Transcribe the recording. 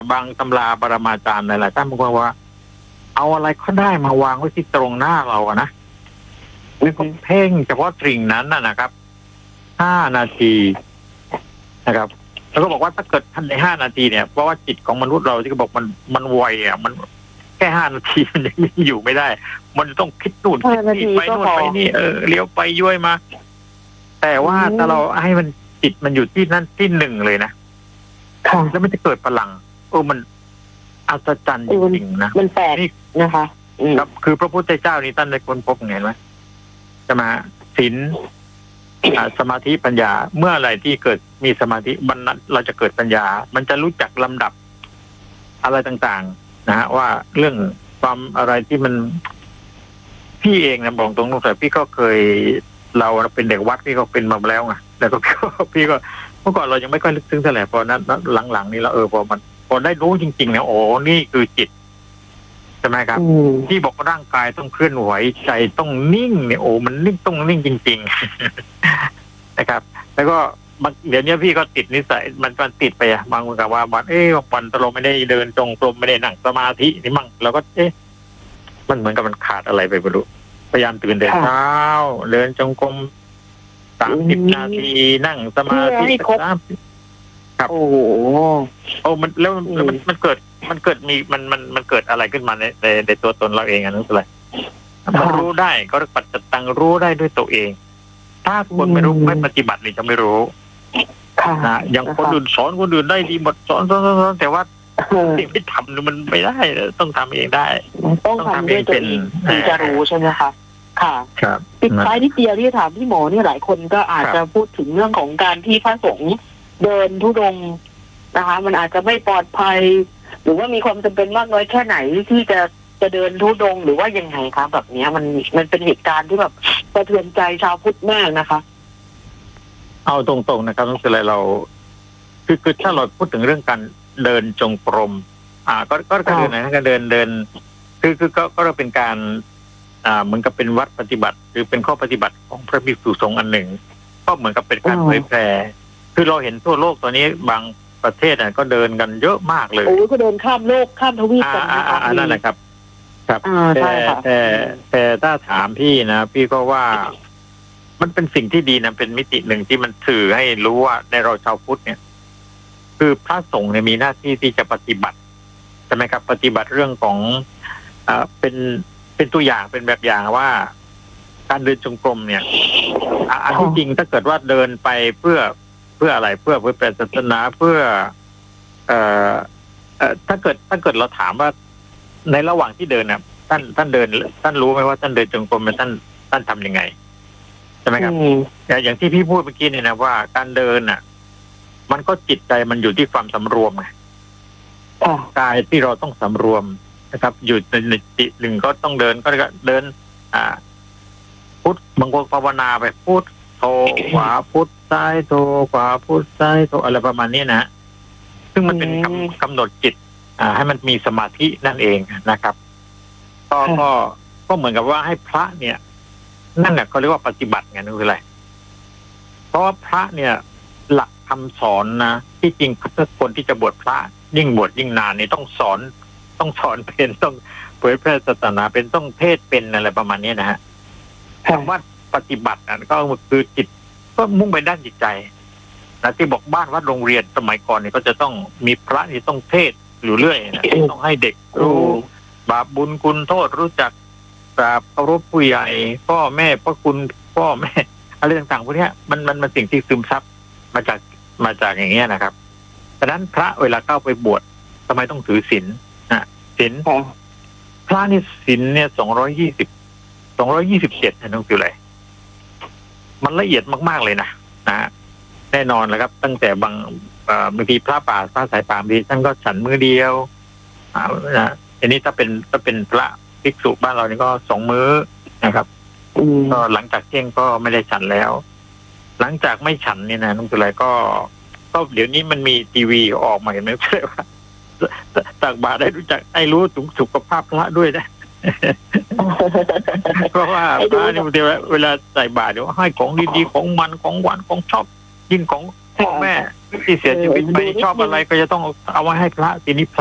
บางตำราปรมาจารย์หลายๆท่านบอกว่าเอาอะไรก็ได้มาวางไว้ที่ตรงหน้าเราอะนะแล้วก็เพ่งเฉพาะสิ่งนั้นนะครับ5 นาทีนะครับแล้วก็บอกว่าถ้าเกิดทันใน5 นาทีเนี่ยเพราะว่าจิตของมนุษย์เราที่เขาบอกมันไวอ่ะมันแค่5 นาทีมันยังอยู่ไม่ได้มันต้องคิดนู่นคิดนี่ไปนู่นไปนี่เลี้ยวไปย้วยมาแต่ว่าถ้าเราให้มันจิตมันอยู่ที่นั่นที่หนึ่งเลยนะแล้วมันจะเกิดพลังมันอัศจรรย์จริงๆนะมันแปลกนะคะครับคือพระพุทธเจ้านี่ท่านได้ค้นพบไงไหมจะมาศีลสมาธิปัญญาเมื่ออะไรที่เกิดมีสมาธิมันเราจะเกิดปัญญามันจะรู้จักลำดับอะไรต่างๆนะฮะว่าเรื่องความอะไรที่มันพี่เองนะบอกตรงๆแต่พี่ก็เคยเราเป็นเด็กวัดพี่ก็เป็นมาแล้วไงแล้วก็พี่ก็เมื่อก่อนเรายังไม่ค่อยลึกซึ้งเท่าไหร่พอนั้นหลังๆนี้เราพอได้รู้จริงๆเนี่ยนี่คือจิตใช่ไหมครับที่บอกว่าร่างกายต้องเคลื่อนไหวใจต้องนิ่งเนี่ยมันนิ่งต้องนิ่งจริงๆนะครับแล้วก็เดี๋ยวนี้พี่ก็ติดนิสัยมันติดไปบางคนกับว่าวันตเราไม่ได้เดินจงกรมไม่ได้นั่งสมาธินี่มั่งเราก็มันเหมือนกับมันขาดอะไรไปไม่รู้พยายามตื่นแต่เช้าเดินจงกรม30 นาทีนั่งสมาธิ30ครับมันเกิดมีมันเกิดอะไรขึ้นมาในตัวตนเราเองนั่นคืออะไรมันรู้ได้ก็ปัจจตังรู้ได้ด้วยตัวเองถ้าคนไม่รู้ไม่ปฏิบัตินี่จะไม่รู้นะอย่างคนอื่นสอนคนอื่นได้ดีหมดสอนแต่ว่าสิ่งที่ทำมันไม่ได้ต้องทำเองได้ต้องทำด้วยตัวเองถึงจะรู้ใช่ไหมคะค่ะครับปิดท้ายนิดเดียวที่ถามพี่หมอเนี่ยหลายคนก็อาจจะพูดถึงเรื่องของการที่พระสงฆ์เดินธุดงค์นะคะมันอาจจะไม่ปลอดภัยหรือว่ามีความจำเป็นมากน้อยแค่ไหนที่จะเดินธุดงค์หรือว่ายังไงคะแบบนี้มันเป็นเหตุการณ์ที่แบบสะเทือนใจชาวพุทธมากนะคะเอาตรงๆนะครับนั่นคืออะไรเราคือถ้าเราพูดถึงเรื่องการเดินจงกรมก็เดินนะก็เดินคือก็เป็นการเหมือนกับเป็นวัดปฏิบัติหรือเป็นข้อปฏิบัติของพระภิกษุสงฆ์อันหนึ่งก็เหมือนกับเป็นการเผยแพร่คือเราเห็นทั่วโลกตอนนี้บางประเทศก็เดินกันเยอะมากเลยก็เดินข้ามโลกข้ามทวีปกันนั่นแหละครับแต่ถ้าถามพี่นะพี่ก็ว่ามันเป็นสิ่งที่ดีนะเป็นมิติหนึ่งที่มันสื่อให้รู้ว่าในเราชาวพุทธเนี่ยคือพระสงฆ์เนี่ยมีหน้าที่ที่จะปฏิบัติใช่ไหมครับปฏิบัติเรื่องของเป็นตัวอย่างเป็นแบบอย่างว่าการเดินจงกรมเนี่ยอันที่จริงถ้าเกิดว่าเดินไปเพื่ออะไรเพื่อแปลศาสนาเพื่อถ้าเกิดเราถามว่าในระหว่างที่เดินเนี่ยท่านเดินท่านรู้ไหมว่าท่านเดินจงกรมท่านทำยังไงใช่ไหมครับอย่างที่พี่พูดเมื่อกี้เนี่ยนะว่าการเดินน่ะมันก็จิตใจมันอยู่ที่ความสำรวมไงกายที่เราต้องสำรวมนะครับอยู่ในจิตหนึ่งก็ต้องเดินก็เดินพุทธบางคนภาวนาไปพุทธโธขวาพุทธซ้ายโธขวาพุทธซ้ายโธอะไรประมาณนี้นะซึ่งมันเป็นกำหนดจิตให้มันมีสมาธินั่นเองนะครับก็เหมือนกับว่าให้พระเนี่ยนั่นแหละเขาเรียกว่าปฏิบัติไงนั่นคืออะไรเพราะว่าพระเนี่ยหลักคำสอนนะที่จริงถ้าคนที่จะบวชพระยิ่งบวชยิ่งนานนี่ต้องสอนเป็นต้องเผยแพร่ศาสนาเป็นต้องเทศเป็นอะไรประมาณนี้นะฮะคำว่าปฏิบัติก็คือจิตก็มุ่งไปด้านจิตใจนะที่บอกบ้านวัดโรงเรียนสมัยก่อนเนี่ยก็จะต้องมีพระที่ต้องเทศอยู่เรื่อยนะต้องให้เด็กรู้บาปบุญคุณโทษรู้จักกราบเคารพผู้ใหญ่พ่อแม่พระคุณพ่อแม่อะไรต่างๆพวกนี้มันสิ่งที่ซึมซับมาจากอย่างเงี้ยนะครับฉะนั้นพระเวลาเข้าไปบวชทำไมต้องถือศีลศีลพระนี่ศีลเนี่ย227นั่นคืออะไรมันละเอียดมากๆเลยนะแน่นอนแหละครับตั้งแต่บางทีพระป่าพระสายป่าบางทีท่านก็ฉันมื้อเดียวอันนี้ถ้าเป็นพระภิกษุบ้านเรานี่ก็2 มื้อนะครับก็หลังจากเที่ยงก็ไม่ได้ฉันแล้วหลังจากไม่ฉันเนี่ยนะนั่นคืออะไรก็เดี๋ยวนี้มันมีทีวีออกมาเห็นไหมใช่ว่าตักบาตรได้รู้จักไอ้รู้ถึงสุขภาพพระด้วยนะ เพราะว่าพระนี่บางทีเวลาใส่บาตรเดี๋ยวให้ของดีๆของมันของหวานของชอบยิ่งของพ่อแม่ที่เสียชีวิตไปชอบอะไรก็จะต้องเอาไว้ให้พระทีนี้